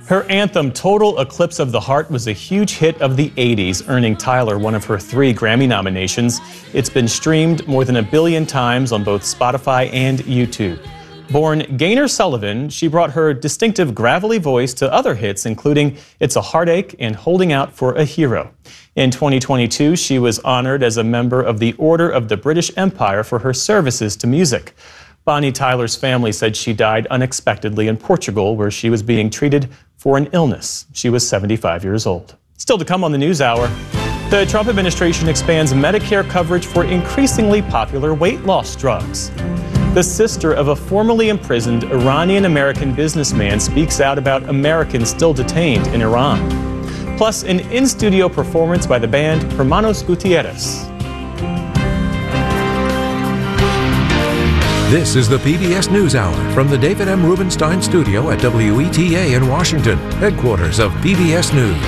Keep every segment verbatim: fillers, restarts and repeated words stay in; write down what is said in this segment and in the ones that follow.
Her anthem, Total Eclipse of the Heart, was a huge hit of the eighties, earning Tyler one of her three Grammy nominations. It's been streamed more than a billion times on both Spotify and YouTube. Born Gaynor Sullivan, she brought her distinctive gravelly voice to other hits, including It's a Heartache and Holding Out for a Hero. In twenty twenty-two, she was honored as a member of the Order of the British Empire for her services to music. Bonnie Tyler's family said she died unexpectedly in Portugal, where she was being treated for an illness. She was seventy-five years old. Still to come on the NewsHour, the Trump administration expands Medicare coverage for increasingly popular weight loss drugs. The sister of a formerly imprisoned Iranian-American businessman speaks out about Americans still detained in Iran. Plus, an in-studio performance by the band Hermanos Gutierrez. This is the P B S NewsHour from the David M. Rubenstein studio at W E T A in Washington, headquarters of P B S News.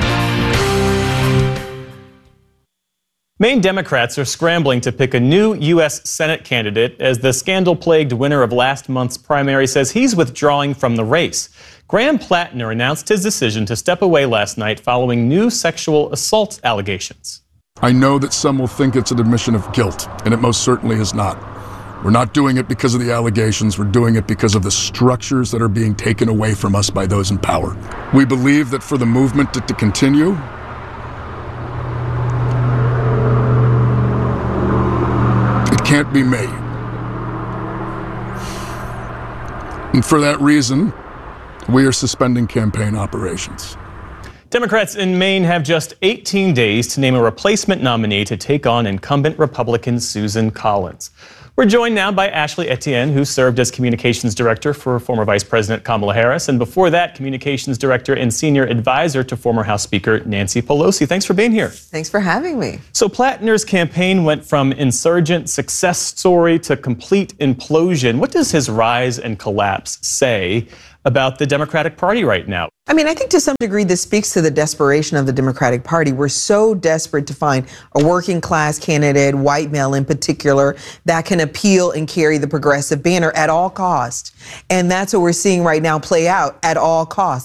Maine Democrats are scrambling to pick a new U S Senate candidate as the scandal-plagued winner of last month's primary says he's withdrawing from the race. Graham Plattner announced his decision to step away last night following new sexual assault allegations. I know that some will think it's an admission of guilt, and it most certainly is not. We're not doing it because of the allegations. We're doing it because of the structures that are being taken away from us by those in power. We believe that for the movement to, to continue, it can't be me. And for that reason, we are suspending campaign operations. Democrats in Maine have just eighteen days to name a replacement nominee to take on incumbent Republican Susan Collins. We're joined now by Ashley Etienne, who served as communications director for former Vice President Kamala Harris, and before that, communications director and senior advisor to former House Speaker Nancy Pelosi. Thanks for being here. Thanks for having me. So Plattner's campaign went from insurgent success story to complete implosion. What does his rise and collapse say about the Democratic Party right now? I mean, I think to some degree this speaks to the desperation of the Democratic Party. We're so desperate to find a working class candidate, white male in particular, that can appeal and carry the progressive banner at all costs. And that's what we're seeing right now play out at all costs.